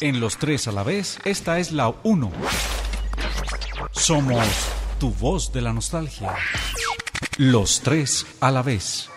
En Los Tres a la Vez, esta es la 1. Somos tu voz de la nostalgia. Los Tres a la Vez.